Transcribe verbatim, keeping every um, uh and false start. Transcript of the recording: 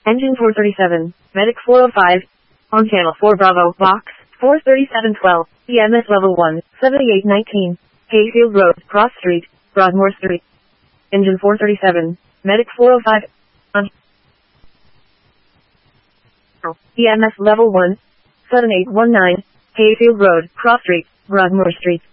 Engine four thirty-seven, Medic four oh five, on channel four Bravo, box, four thirty-seven twelve, E M S level one, seventy-eight nineteen, Hayfield Road, Cross Street, Broadmoor Street. Engine four thirty-seven, Medic four oh five, on E M S level one, seven eight one nine, Hayfield Road, Cross Street, Broadmoor Street.